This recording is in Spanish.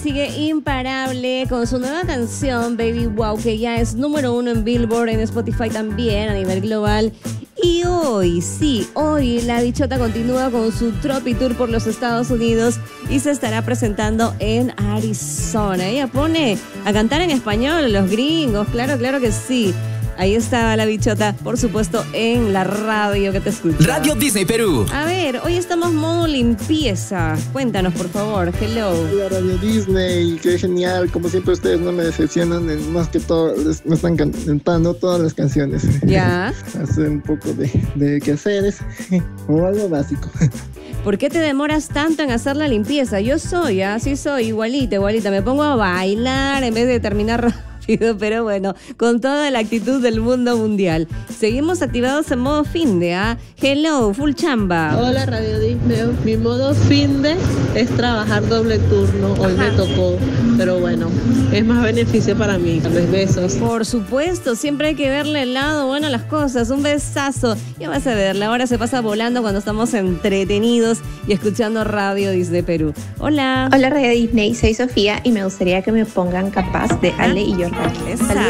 Sigue imparable con su nueva canción Baby Wow, que ya es número 1 en Billboard, en Spotify también a nivel global. Y hoy, sí, hoy la bichota continúa con su Tropi Tour por los Estados Unidos y se estará presentando en Arizona. Ella pone a cantar en español a los gringos, claro que sí. Ahí está la bichota, por supuesto, en la radio que te escucha. Radio Disney Perú. A ver, hoy estamos modo limpieza. Cuéntanos, por favor. Hello. Hola, Radio Disney, qué genial. Como siempre, ustedes no me decepcionan. Más que todo, me están cantando todas las canciones. Ya. Hace un poco de quehaceres o algo básico. ¿Por qué te demoras tanto en hacer la limpieza? Yo soy, así soy, igualita. Me pongo a bailar en vez de terminar rápido, pero bueno, con toda la actitud del mundo mundial. Seguimos activados en modo finde, ¿ah? Hello, full chamba. Hola, Radio Disney. Mi modo finde es trabajar doble turno. Hoy me tocó, pero bueno, es más beneficio para mí. Besos. Por supuesto, siempre hay que verle el lado bueno a las cosas. Un besazo. Ya vas a ver, la hora se pasa volando cuando estamos entretenidos y escuchando Radio Disney Perú. Hola. Hola, Radio Disney, soy Sofía y me gustaría que me pongan Capaz de Ale y Jordan. Esa. Saludos.